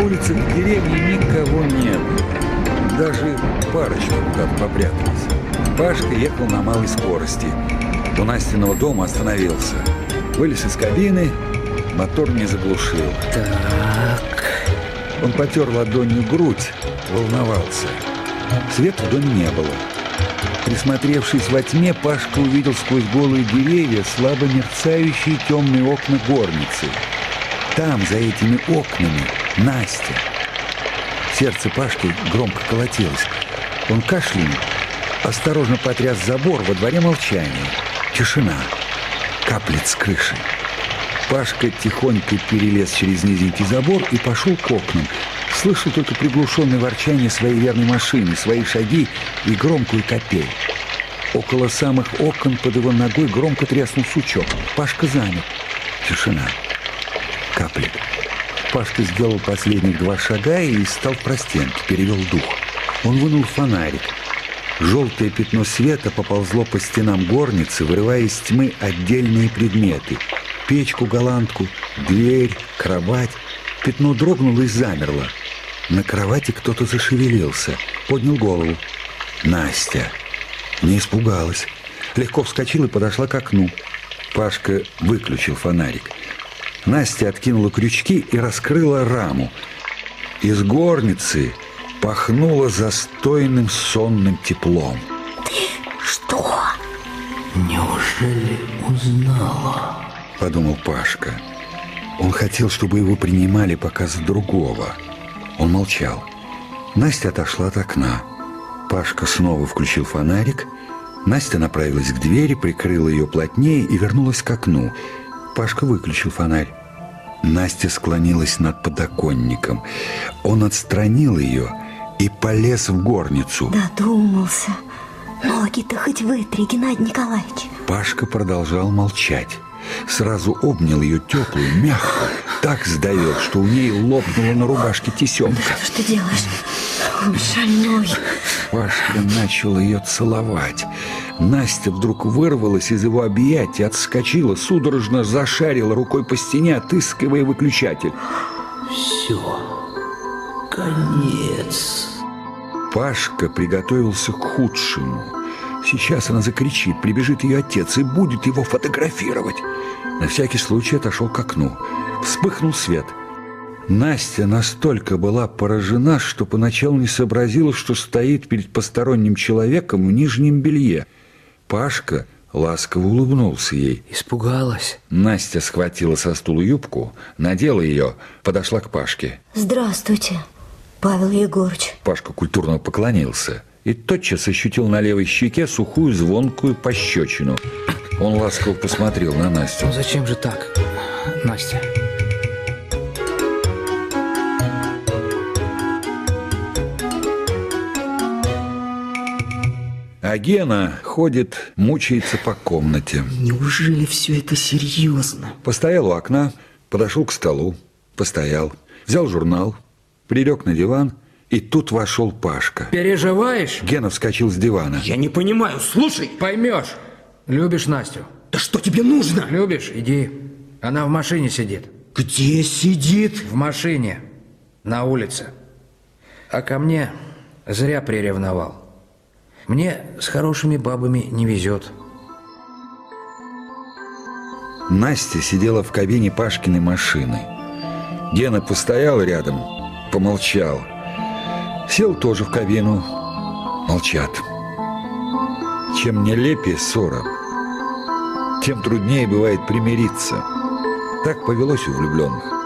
улице в деревне никого не было. Даже парочка куда-то попряталась. Пашка ехал на малой скорости. У Настиного дома остановился. Вылез из кабины, мотор не заглушил. Так. Он потер ладонью грудь, волновался. Света в доме не было. Присмотревшись во тьме, Пашка увидел сквозь голые деревья слабо мерцающие темные окна горницы. Там, за этими окнами, Настя. Сердце Пашки громко колотилось. Он кашлянул, осторожно потряс забор, во дворе молчание. Тишина. Каплет с крыши. Пашка тихонько перелез через низенький забор и пошел к окнам. Слышал только приглушенное ворчание своей верной машины, свои шаги и громкую копель. Около самых окон под его ногой громко тряснул сучок. Пашка замер. Тишина. Каплет. Пашка сделал последних 2 шага и стал в простенке, перевел дух. Он вынул фонарик. Желтое пятно света поползло по стенам горницы, вырывая из тьмы отдельные предметы. Печку, голландку, дверь, кровать. Пятно дрогнуло и замерло. На кровати кто-то зашевелился, поднял голову. Настя. Не испугалась. Легко вскочила и подошла к окну. Пашка выключил фонарик. Настя откинула крючки и раскрыла раму. Из горницы пахнуло застойным сонным теплом. Ты что? Неужели узнала? Подумал Пашка. Он хотел, чтобы его принимали показ другого. Он молчал. Настя отошла от окна. Пашка снова включил фонарик. Настя направилась к двери, прикрыла ее плотнее и вернулась к окну. Пашка выключил фонарь. Настя склонилась над подоконником. Он отстранил ее и полез в горницу. Додумался. Ноги-то хоть вытри, Геннадий Николаевич. Пашка продолжал молчать. Сразу обнял ее теплую, мягкую, так сдавил, что у ней лопнула на рубашке тесемка. Что делаешь? Он шальной. Пашка начал ее целовать. Настя вдруг вырвалась из его объятий, отскочила, судорожно зашарила рукой по стене, отыскивая выключатель. Все, конец. Пашка приготовился к худшему. Сейчас она закричит, прибежит ее отец и будет его фотографировать. На всякий случай отошел к окну. Вспыхнул свет. Настя настолько была поражена, что поначалу не сообразила, что стоит перед посторонним человеком в нижнем белье. Пашка ласково улыбнулся ей. Испугалась. Настя схватила со стула юбку, надела ее, подошла к Пашке. Здравствуйте, Павел Егорыч. Пашка культурно поклонился и тотчас ощутил на левой щеке сухую звонкую пощечину. Он ласково посмотрел на Настю. Ну зачем же так, Настя? А Гена ходит, мучается по комнате. Неужели все это серьезно? Постоял у окна, подошел к столу, постоял, взял журнал, прилег на диван, и тут вошел Пашка. Переживаешь? Гена вскочил с дивана. Я не понимаю, слушай. Поймешь. Любишь Настю? Да что тебе нужно? Любишь? Иди. Она в машине сидит. Где сидит? В машине. На улице. А ко мне зря приревновал. Мне с хорошими бабами не везет. Настя сидела в кабине Пашкиной машины. Гена постоял рядом, помолчал. Сел тоже в кабину. Молчат. Чем нелепее ссора, тем труднее бывает примириться. Так повелось у влюбленных.